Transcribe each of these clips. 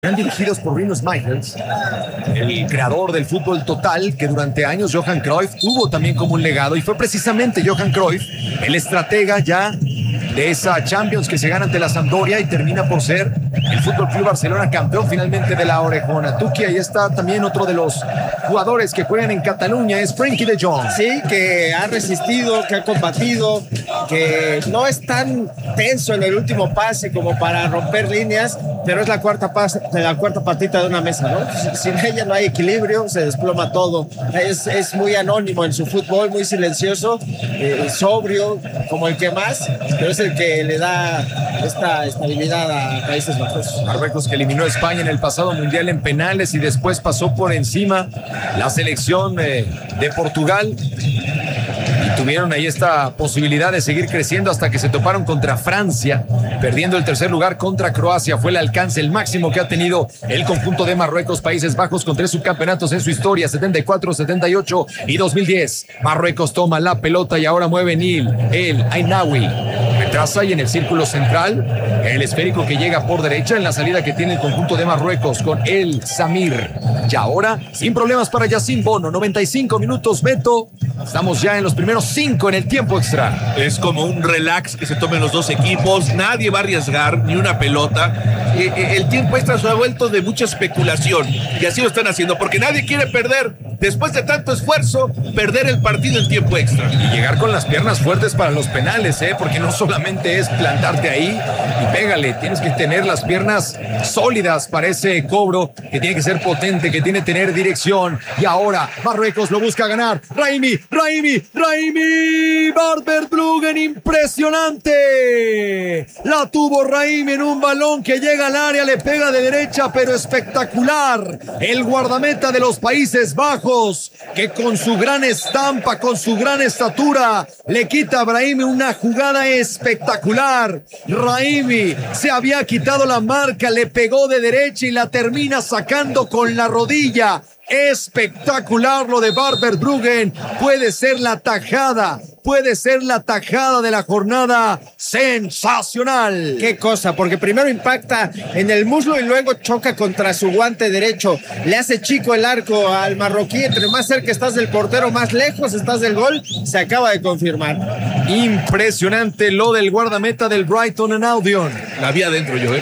Eran dirigidos por Rinus Michels, el creador del fútbol total, que durante años Johan Cruyff tuvo también como un legado, y fue precisamente Johan Cruyff el estratega ya de esa Champions que se gana ante la Sampdoria y termina por ser el Fútbol Club Barcelona campeón finalmente de la Orejona. Tuki, ahí está también otro de los jugadores que juegan en Cataluña, es Frenkie de Jong. Sí, que ha resistido, que ha combatido, que no es tan tenso en el último pase como para romper líneas, pero es la cuarta patita de una mesa, ¿no? Sin ella no hay equilibrio, se desploma todo. Es muy anónimo en su fútbol, muy silencioso, sobrio, como el que más, pero es el que le da esta estabilidad a Países Bajos. Marruecos, que eliminó a España en el pasado mundial en penales y después pasó por encima la selección de Portugal. Y tuvieron ahí esta posibilidad de seguir creciendo hasta que se toparon contra Francia, perdiendo el tercer lugar contra Croacia. Fue el alcance, el máximo que ha tenido el conjunto de Marruecos. Países Bajos con 3 subcampeonatos en su historia, 74, 78 y 2010. Marruecos toma la pelota y ahora mueve el Ainaoui. Retrasa y en el círculo central, el esférico que llega por derecha en la salida que tiene el conjunto de Marruecos con el Samir. Y ahora, sin problemas para Yacine Bono, 95 minutos, Beto. Estamos ya en los primeros 5 en el tiempo extra. Es como un relax que se tomen los dos equipos, nadie va a arriesgar ni una pelota. El tiempo extra se ha vuelto de mucha especulación y así lo están haciendo porque nadie quiere perder, después de tanto esfuerzo, perder el partido en tiempo extra. Y llegar con las piernas fuertes para los penales, porque no solamente es plantarte ahí y pégale, tienes que tener las piernas sólidas para ese cobro, que tiene que ser potente, que tiene que tener dirección. Y ahora Marruecos lo busca ganar. Raimi, Barber-Bruggen, impresionante. La tuvo Raimi en un balón que llega al área, le pega de derecha, pero espectacular. El guardameta de los Países Bajos, que con su gran estampa, con su gran estatura, le quita a Brahimi una jugada espectacular. Raimi se había quitado la marca, le pegó de derecha y la termina sacando con la rodilla. Espectacular lo de Barber-Bruggen. Puede ser la tajada de la jornada. Sensacional. Qué cosa, porque primero impacta en el muslo y luego choca contra su guante derecho. Le hace chico el arco al marroquí. Entre más cerca estás del portero, más lejos estás del gol. Se acaba de confirmar. Impresionante lo del guardameta del Brighton and Albion. La había adentro yo,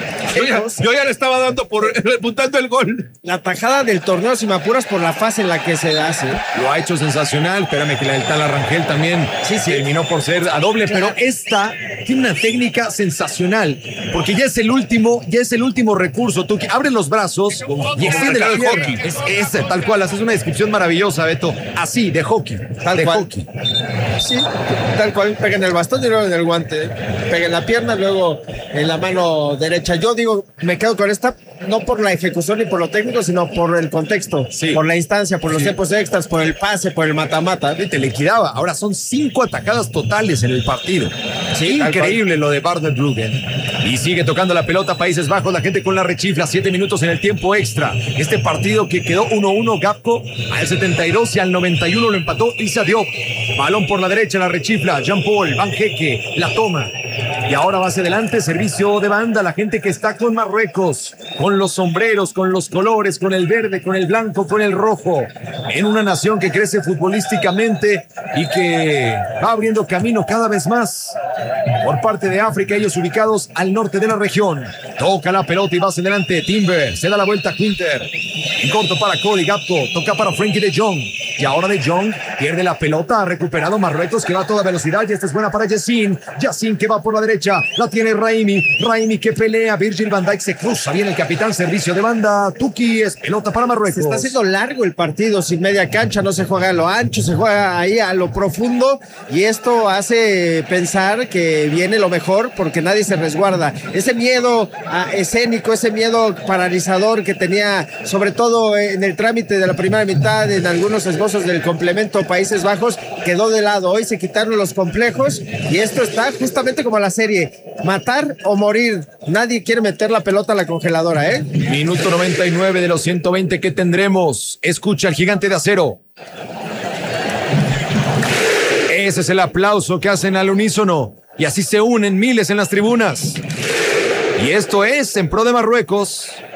Yo ya le estaba dando apuntando el gol. La tajada del torneo, si me apuras, por la fase en la que se hace. Lo ha hecho sensacional. Espérame que el tal Arrangel también terminó por ser a doble, pero esta tiene una técnica sensacional, porque ya es el último recurso. Tú abres los brazos y extiende la pierna. Es tal cual, haces una descripción maravillosa, Beto. Así, de hockey. Hockey. Sí, tal cual. Pega en el bastón y luego en el guante. Pega en la pierna, luego en la mano derecha. Yo digo, me quedo con esta, no por la ejecución ni por lo técnico, sino por el contexto, por la instancia, por los tiempos extras, por el pase, por el mata-mata. Y te liquidaba. Ahora son 5 atajadas totales en el partido. Sí, increíble lo de Barber-Bruggen. Y sigue tocando la pelota Países Bajos, la gente con la rechifla. 7 minutos en el tiempo extra. Este partido que quedó 1-1, Gapco al 72 y al 91 lo empató Issa Diop. Balón por la derecha, la rechifla. Jean-Paul Van Hecke la toma. Y ahora va hacia adelante, servicio de banda, la gente que está con Marruecos, con los sombreros, con los colores, con el verde, con el blanco, con el rojo, en una nación que crece futbolísticamente y que va abriendo camino cada vez más por parte de África, ellos ubicados al norte de la región. Toca la pelota y va hacia adelante, Timber, se da la vuelta a Quinter, en corto para Cody Gapco, toca para Frenkie de Jong, y ahora de Jong pierde la pelota, ha recuperado Marruecos que va a toda velocidad y esta es buena para Yacine que va por la derecha, la tiene Raimi que pelea, Virgil van Dijk se cruza bien el capitán, servicio de banda, Tuki, es pelota para Marruecos. Se está haciendo largo el partido, sin media cancha, no se juega a lo ancho, se juega ahí a lo profundo y esto hace pensar que viene lo mejor porque nadie se resguarda. Ese miedo escénico, ese miedo paralizador que tenía sobre todo en el trámite de la primera mitad, en algunos esbozos del complemento Países Bajos, quedó de lado. Hoy se quitaron los complejos y esto está justamente como la serie, matar o morir. Nadie quiere meter la pelota a la congeladora, Minuto 99 de los 120 que tendremos. Escucha al gigante de acero. Ese es el aplauso que hacen al unísono y así se unen miles en las tribunas. Y esto es en pro de Marruecos.